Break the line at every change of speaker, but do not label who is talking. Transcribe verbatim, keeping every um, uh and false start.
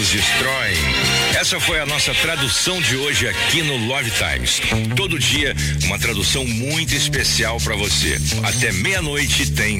destroem. Essa foi a nossa tradução de hoje aqui no Love Times. Todo dia, uma tradução muito especial para você. Até meia-noite tem